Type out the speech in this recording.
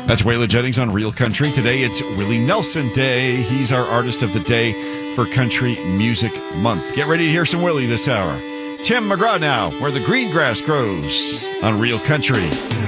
That's Waylon Jennings on Real Country. Today it's Willie Nelson Day. He's our artist of the day for Country Music Month. Get ready to hear some Willie this hour. Tim McGraw now, where the green grass grows on Real Country.